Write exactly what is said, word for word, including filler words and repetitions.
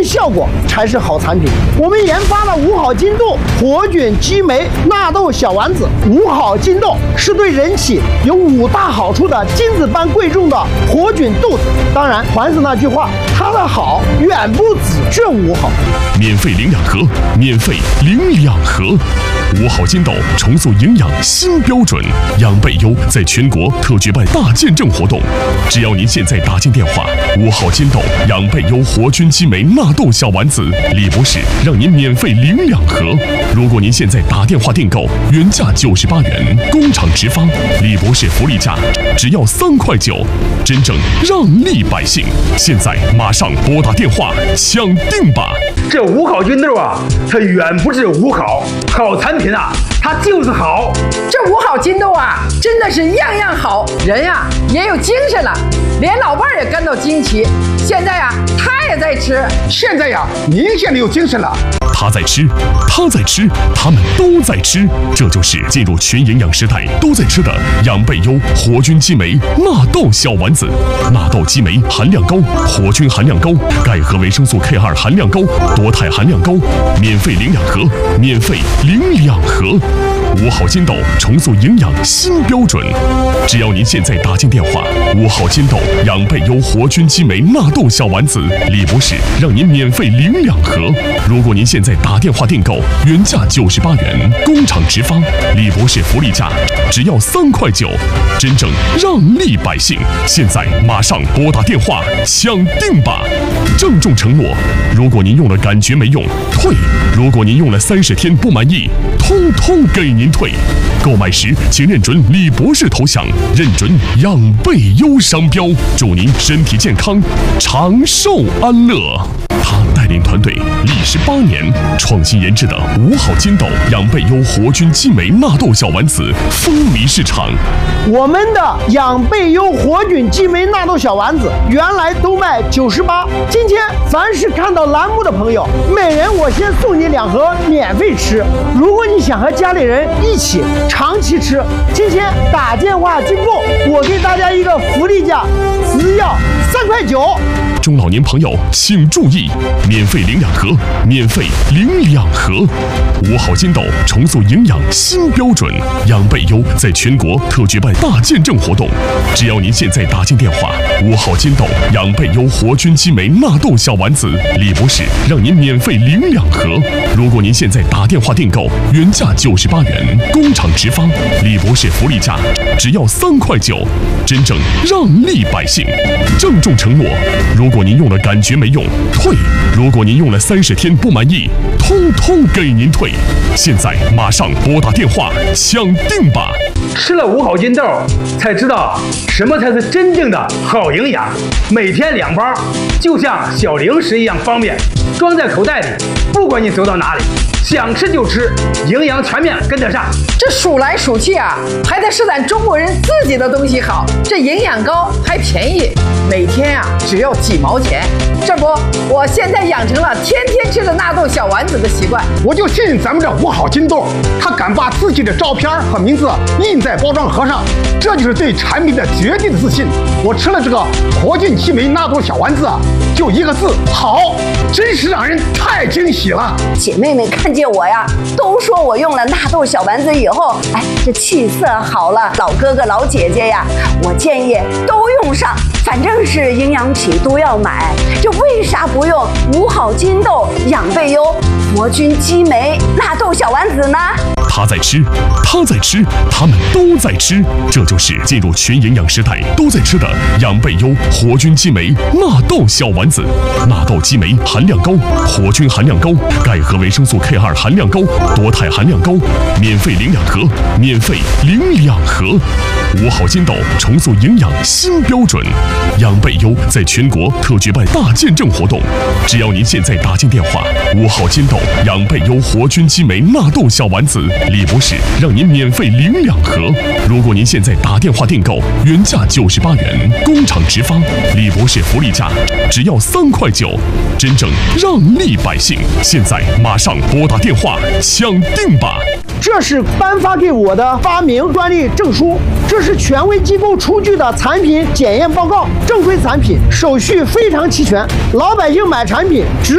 效果才是好产品。我们研发了五好金豆、活菌激酶纳豆小丸子。五好金豆是对人体有五大好处的金子般贵重的活菌豆子。当然，还是那句话，它的好远不止这五好。 免费领两盒，免费领两盒。五好金豆重塑营养新标准，养倍优在全国特举办大见证活动。只要您现在打进电话，五好金豆养倍优活菌激酶纳豆小丸子，李博士让您免费领两盒。如果您现在打电话订购，原价九十八元，工厂直发，李博士福利价只要三块九，真正让利百姓。现在马上拨打电话抢订吧！ 这五好金豆啊，它远不是五好，好产品啊，它就是好。 这五好金豆啊，真的是样样好，人呀、啊、也有精神了，连老伴儿也感到惊奇。现在呀、啊，他也在吃。 现在呀，您现在有精神了。 他在吃，他在吃，他们都在吃，这就是进入全营养时代都在吃的养倍优活菌激酶纳豆小丸子。纳豆激酶含量高，活菌含量高，钙和维生素 K 二 含量高，多肽含量高。免费领两盒，免费领两盒。五好金豆重塑营养新标准，只要您现在打进电话，五好金豆养倍优活菌激酶纳豆小丸子，李博士让您免费领两盒。如果您现在打电话订购，原价九十八元，工厂直发，李博士福利价只要三块九，真正让利百姓。现在马上拨打电话抢订吧！郑重承诺，如果您用了感觉没用，退；如果您用了三十天不满意，通通给您退。购买时请认准李博士头像，认准养倍优商标，祝您身体健康，长寿安乐。他带领团队历时八年，创新研制的五好金豆养倍优活菌激酶纳豆小丸子风靡市场。 我们的养倍优活菌激酶纳豆小丸子原来都卖九十八，今天凡是看到栏目的朋友，每人我先送你两盒免费吃。如果你想和家里人一起长期吃，今天打电话订购，我给大家一个福利价，只要三块九。 中老年朋友请注意，免费领两盒，免费领两盒。五好金豆重塑营养新标准，养倍优在全国特举办大见证活动。只要您现在打进电话，五好金豆养倍优活菌激酶纳豆小丸子，李博士让您免费领两盒。如果您现在打电话订购，原价九十八元，工厂直发，李博士福利价只要三块九，真正让利百姓。郑重承诺，如果您用了感觉没用，退；如果您用了三十天不满意，通通给您退。现在马上拨打电话抢订吧！ 吃了五好金豆，才知道什么才是真正的好营养。每天两包，就像小零食一样方便，装在口袋里，不管你走到哪里，想吃就吃，营养全面跟得上。 这数来数去啊，还得是咱中国人自己的东西好，这营养高还便宜，每天啊只要几毛钱。这不，我现在养成了天天吃的纳豆小丸子的习惯。 我就信咱们这五好金豆，他敢把自己的照片和名字印在包装盒上，这就是对产品的绝对的自信。我吃了这个活菌激酶纳豆小丸子啊，就一个字好，真是让人太惊喜了。 姐妹们看见我呀，都说我用了纳豆小丸子以后，哎，这气色好了。老哥哥老姐姐呀，我建议都用上，反正是营养品都要买，这为啥不用五好金豆养倍优活菌激酶纳豆小丸子呢？ 他在吃，他在吃，他们都在吃，这就是进入全营养时代都在吃的养倍优活菌激酶纳豆小丸子。纳豆激酶含量高，活菌含量高，钙和维生素 K 二 含量高，多肽含量高。免费领两盒，免费领两盒。五好金豆重塑营养新标准，养倍优在全国特举办大见证活动。只要您现在打进电话，五好金豆养倍优活菌激酶纳豆小丸子，李博士让您免费领两盒。如果您现在打电话订购，原价九十八元，工厂直发，李博士福利价只要三块九，真正让利百姓。现在马上拨打电话抢订吧！ 这是颁发给我的发明专利证书，这是权威机构出具的产品检验报告，正规产品，手续非常齐全，老百姓买产品只